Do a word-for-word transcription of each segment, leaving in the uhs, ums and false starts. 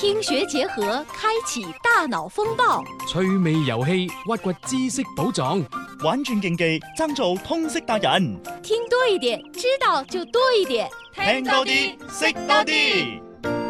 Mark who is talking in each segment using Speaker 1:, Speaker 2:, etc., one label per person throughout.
Speaker 1: 聽學結合，開啟大腦風暴，
Speaker 2: 趣味遊戲，挖掘知識寶藏，
Speaker 3: 玩轉競技，爭做通識達人。
Speaker 1: 聽多一點，知道就多一點，
Speaker 3: 聽多啲，識多啲。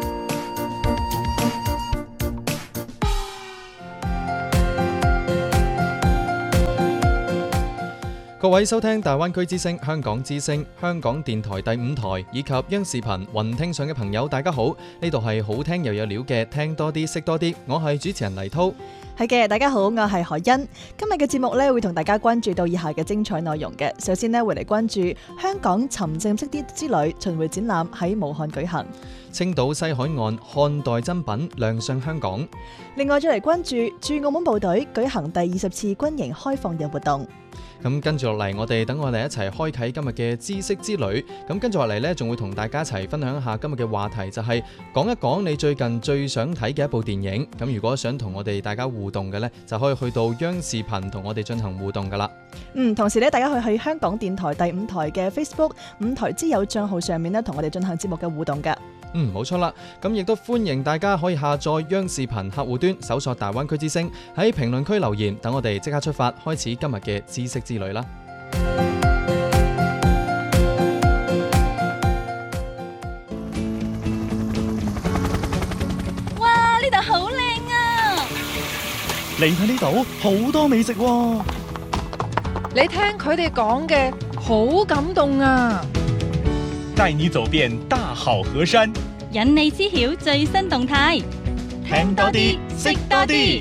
Speaker 4: 各位收聽大灣區之聲、香港之聲、香港電台第五台以及央視頻雲聽上嘅朋友，大家好！呢度係好聽又有料嘅，聽多啲識多啲，我係主持人黎濤。
Speaker 5: 係嘅，大家好，我係海欣。今日嘅節目咧，會同大家關注到以下嘅精彩內容嘅。首先咧，會嚟關注香港沉浸式啲之旅巡迴展覽喺武漢舉行。
Speaker 4: 青島西海岸漢代珍品亮相香港。
Speaker 5: 另外再嚟關注駐澳門部隊舉行第二十次軍營開放日活動。
Speaker 4: 咁跟住落嚟，我哋等我哋一齊開啟今日嘅知識之旅。咁跟住落嚟呢，仲會同大家一齊分享一下今日嘅話題，就係講一講你最近最想睇嘅一部電影。咁如果想同我哋大家互動嘅呢，就可以去到央視頻同我哋進行互動噶啦。
Speaker 5: 嗯，同時呢，大家可以喺香港電台第五台嘅 Facebook 五台之友賬號上面呢，同我哋進行節目嘅互動噶。
Speaker 4: 嗯，冇錯啦，咁亦都歡迎大家可以下載央視頻客戶端，搜索大灣區之聲，喺評論區留言，等我哋即刻出發，開始今日嘅知識之旅啦。
Speaker 1: 哇，呢度好靚啊！
Speaker 3: 嚟睇呢度好多美食喎。
Speaker 6: 你聽佢哋講嘅好感動啊！
Speaker 7: 帶你走遍大好河山，
Speaker 8: 引你知曉最新動態，
Speaker 3: 聽多啲，識多啲。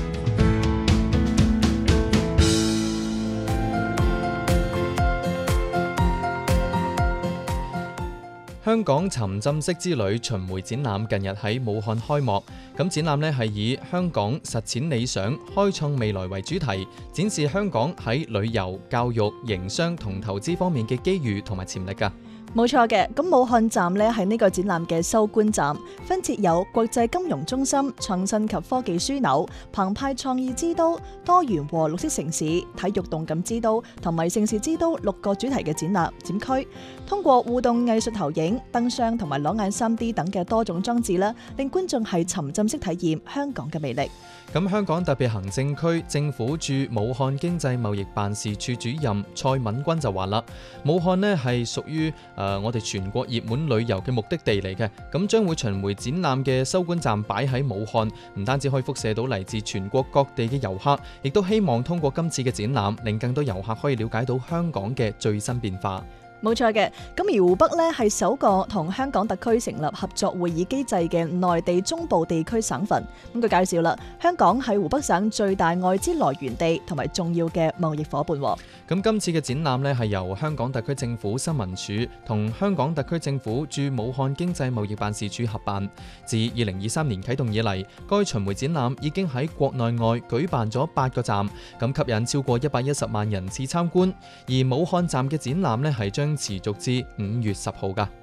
Speaker 4: 香港沉浸式之旅巡迴展覽近日喺武漢開幕。咁展覽呢係以香港實踐理想、開創未來為主題，展示香港喺旅遊、教育、營商同投資方面嘅機遇同埋潛力㗎。
Speaker 5: 冇錯嘅，咁武漢站呢係呢個展覽嘅收官站，分設有國際金融中心、創新及科技樞紐、澎湃創意之都、多元和綠色城市、體育動感之都同埋盛事之都六個主題嘅展覽展區。通過互動藝術投影、燈箱同埋裸眼 三 D 等嘅多種裝置啦，令觀眾係沉浸式體驗香港嘅魅力。
Speaker 4: 咁香港特別行政區政府駐武漢經濟貿易辦事處主任蔡敏君就話啦，武漢呢係屬於誒、呃、我哋全國熱門旅遊嘅目的地嚟嘅，咁將會巡迴展覽嘅收官站擺喺武漢，唔單止可以輻射到嚟自全國各地嘅遊客，亦都希望通過今次嘅展覽，令更多遊客可以了解到香港嘅最新變化。
Speaker 5: 冇錯嘅，咁而湖北呢係首個同香港特區成立合作會議機制嘅內地中部地區省份。咁佢介紹啦，香港係湖北省最大外資來源地同埋重要嘅貿易夥伴。
Speaker 4: 咁今次嘅展覽呢係由香港特區政府新聞處同香港特區政府駐武漢經濟貿易辦事處合辦。自二零二三年啟動以嚟，該巡迴展覽已經喺國內外舉辦咗八個站，咁吸引超過一百一十萬人次參觀。而武漢站嘅展覽呢係將持續至五月十號噶。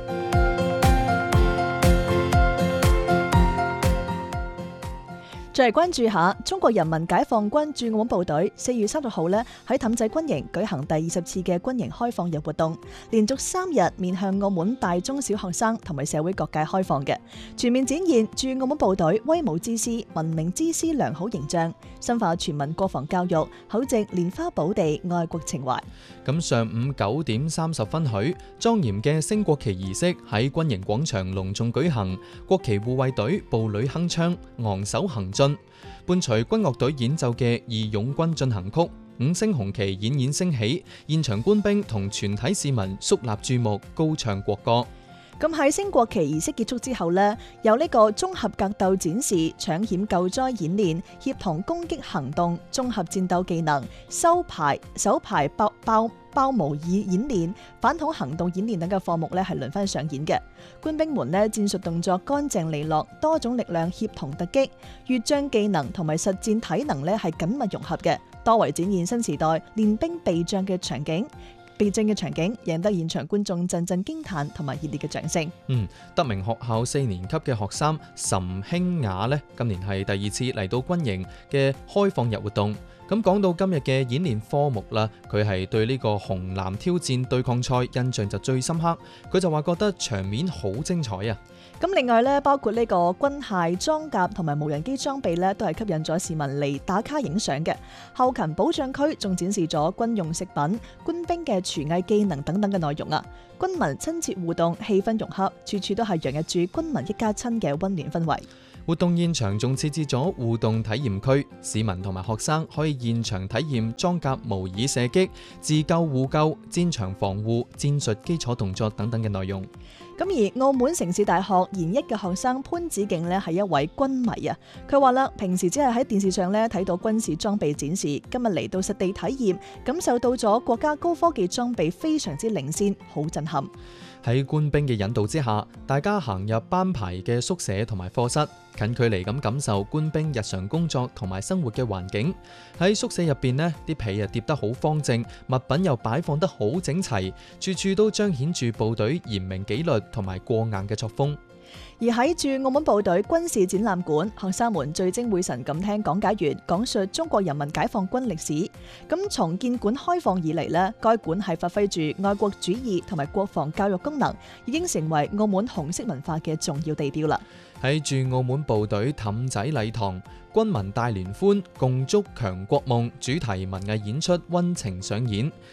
Speaker 5: 再嚟關注下中國人民解放軍駐澳門部隊四月三十號咧喺氹仔軍營舉行第二十次嘅軍營開放日活動，連續三日面向澳門大中小學生同埋社會各界開放嘅，全面展現駐澳門部隊威武之師、文明之師良好形象，深化全民國防教育，厚植蓮花寶地愛國情懷。
Speaker 4: 咁上午九點三十分許，莊嚴嘅升國旗儀式喺軍營廣場隆重舉行，國旗護衛隊步履鏗鏘，昂首行進，伴隨軍樂隊演奏嘅《義勇軍進行曲》，五星紅旗冉冉升起，現場官兵同全體市民肅立注目，高唱國歌。
Speaker 5: 咁喺升國旗儀式結束之後呢，有呢個綜合格鬥展示、搶險救災演練、協同攻擊行動、綜合戰鬥技能、收排手排爆爆爆模擬演練、反恐行動演練等嘅課目呢係輪番上演嘅。官兵們呢戰術動作乾淨利落，多種力量協同突擊，越將技能同埋實戰體能呢係緊密融合嘅，多為展現新時代練兵備戰嘅場景。備戰嘅場景贏得現場觀眾陣陣驚嘆同埋熱烈嘅掌聲。
Speaker 4: 嗯，德明學校四年級嘅學生岑興雅呢，今年係第二次嚟到軍營嘅開放日活動。 咁講到今日嘅演練科目啦，佢係對呢個紅藍挑戰對抗賽印象就最深刻。佢就話覺得場面好精彩啊！
Speaker 5: 咁另外咧，包括呢個軍械裝甲同埋無人機裝備咧，都係吸引咗市民嚟打卡影相嘅。後勤保障區仲展示咗軍用食品、官兵嘅廚藝技能等等嘅內容啊！軍民親切互動，氣氛融洽，處處都係洋溢住軍民一家親嘅溫暖氛圍。
Speaker 4: 活動現場仲設置咗互動體驗區，市民同埋學生可以現場體驗裝甲模擬射擊、自救互救、戰場防護、戰術基礎動作等等嘅內容。
Speaker 5: 咁而澳門城市大學研一嘅學生潘子敬呢係一位軍迷啊，佢話啦，平時只係喺電視上咧睇到軍事裝備展示，今日嚟到實地體驗，感受到咗國家高科技裝備非常之領先，好震撼。
Speaker 4: 喺官兵嘅引導之下，大家行入班排嘅宿舍同埋課室，近距離咁感受官兵日常工作同埋生活嘅環境。喺宿舍入邊呢，啲被啊疊得好方正，物品又擺放得好整齊，處處都彰顯住部隊嚴明紀律同埋過硬嘅作風。
Speaker 5: 而喺駐澳門部隊軍事展覽館，學生們聚精會神咁聽講解員講述中國人民解放軍歷史。咁從建館開放以嚟呢，該館係發揮住愛國主義同埋國防教育功能，已經成為澳門紅色文化嘅重要地標啦。
Speaker 4: 喺駐澳門部隊氹仔禮堂，軍民大聯歡共築強國夢主題文藝演出溫情上演，